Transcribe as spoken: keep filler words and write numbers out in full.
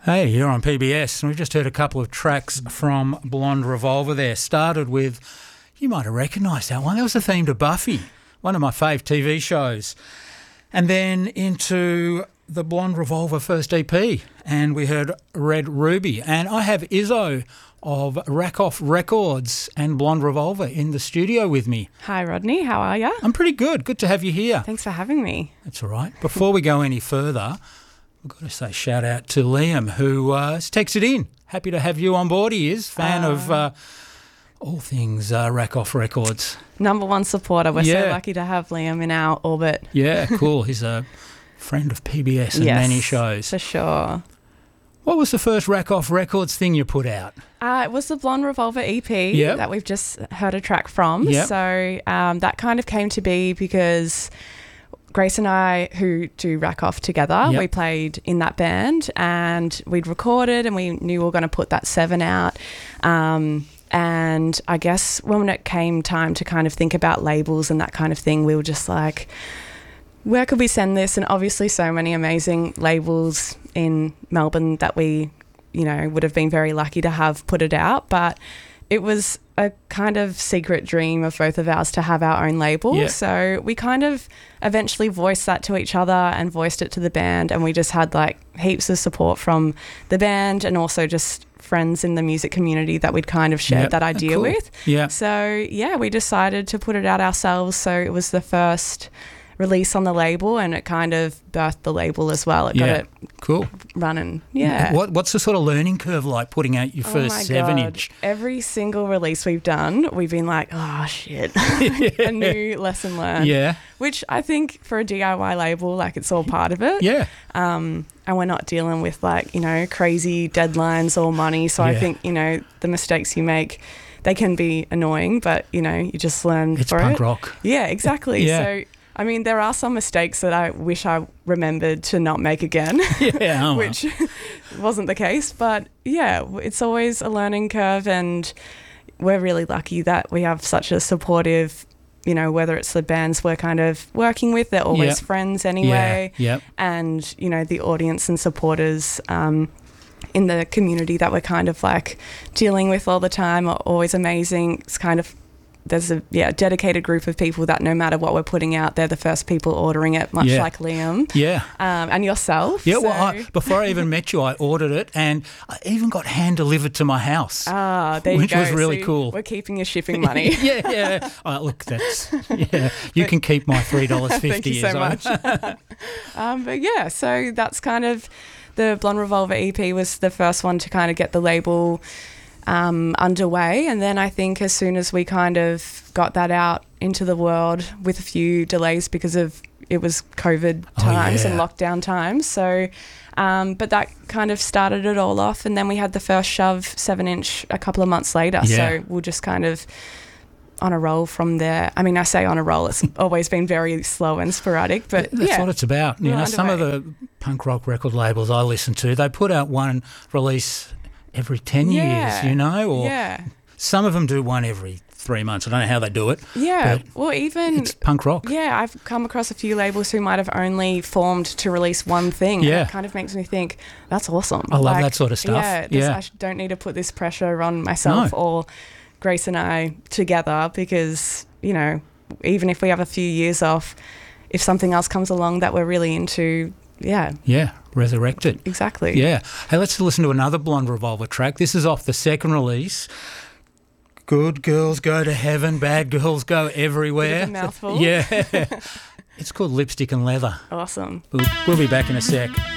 Hey, you're on P B S, and we've just heard a couple of tracks from Blonde Revolver there. Started with, you might have recognised that one, that was the theme to Buffy, one of my fave T V shows. And then into the Blonde Revolver first E P, and we heard Red Ruby. And I have Izzo of Rack Off Records and Blonde Revolver in the studio with me. Hi, Rodney. How are you? I'm pretty good. Good to have you here. Thanks for having me. That's all right. Before we go any further, we've got to say shout out to Liam, who uh, has texted in. Happy to have you on board. He is fan uh, of uh, all things uh, Rack Off Records. Number one supporter. We're yeah. so lucky to have Liam in our orbit. Yeah, cool. He's a friend of P B S and yes, many shows. For sure. What was the first Rack Off Records thing you put out? Uh, it was the Blonde Revolver E P yep. that we've just heard a track from. Yep. So um, that kind of came to be because Grace and I, who do Rack Off together, yep. we played in that band and we'd recorded and we knew we were going to put that seven out. Um, and I guess when it came time to kind of think about labels and that kind of thing, we were just like, where could we send this? And obviously so many amazing labels in Melbourne that we, you know, would have been very lucky to have put it out. But it was a kind of secret dream of both of ours to have our own label. Yeah. So we kind of eventually voiced that to each other and voiced it to the band. And we just had like heaps of support from the band and also just friends in the music community that we'd kind of shared yep. that idea cool. with. Yeah. So yeah, we decided to put it out ourselves. So it was the first release on the label and it kind of birthed the label as well. It yeah. got it cool. running. Yeah. What, what's the sort of learning curve like putting out your Oh first my seven God. inch? Every single release we've done, we've been like, oh shit, yeah. a new lesson learned. Yeah. Which I think for a D I Y label, like it's all part of it. Yeah. Um, and we're not dealing with like, you know, crazy deadlines or money. So yeah. I think, you know, the mistakes you make, they can be annoying, but you know, you just learn it's for punk it. rock. Yeah, exactly. yeah. So I mean, there are some mistakes that I wish I remembered to not make again, yeah, oh which wasn't the case. But yeah, it's always a learning curve and we're really lucky that we have such a supportive, you know, whether it's the bands we're kind of working with, they're always yep. friends anyway. Yeah, yep. And, you know, the audience and supporters um, in the community that we're kind of like dealing with all the time are always amazing. It's kind of there's a yeah dedicated group of people that no matter what we're putting out, they're the first people ordering it, much yeah. like Liam. Yeah. Um, and yourself. Yeah, so. well, I, before I even met you, I ordered it and I even got hand delivered to my house. Ah, there which you go. was really so cool. We're keeping your shipping money. yeah, yeah. Oh, look, that's, yeah. You but, can keep my three dollars fifty. Thank you so much. um, but yeah, so that's kind of the Blonde Revolver E P was the first one to kind of get the label Um, underway, and then I think as soon as we kind of got that out into the world with a few delays because of it was COVID times oh, yeah. and lockdown times, so um, but that kind of started it all off, and then we had the first Shove seven inch a couple of months later. Yeah. So we'll just kind of on a roll from there. I mean, I say on a roll, it's always been very slow and sporadic, but that's yeah, what it's about. You know, some of the punk rock record labels I listen to, they put out one release every ten yeah. years, you know, or yeah. some of them do one every three months. I don't know how they do it. Yeah, well, even it's punk rock. Yeah, I've come across a few labels who might have only formed to release one thing. Yeah, and it kind of makes me think that's awesome. I love like, that sort of stuff. Yeah, this, yeah. I don't need to put this pressure on myself no. or Grace and I together because you know, even if we have a few years off, if something else comes along that we're really into. Yeah. Yeah, resurrect it. Exactly. Yeah. Hey, let's listen to another Blonde Revolver track. This is off the second release. Good girls go to heaven, bad girls go everywhere. Bit of a mouthful. Yeah. It's called Lipstick and Leather. Awesome. We'll, we'll be back in a sec.